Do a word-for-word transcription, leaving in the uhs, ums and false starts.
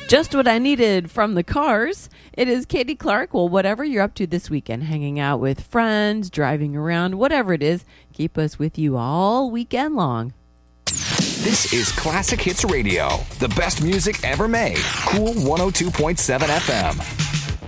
Just what I needed from the Cars. It is Katie Clark. Well, whatever you're up to this weekend, hanging out with friends, driving around, whatever it is, keep us with you all weekend long. This is Classic Hits Radio, the best music ever made. Cool one oh two point seven F M.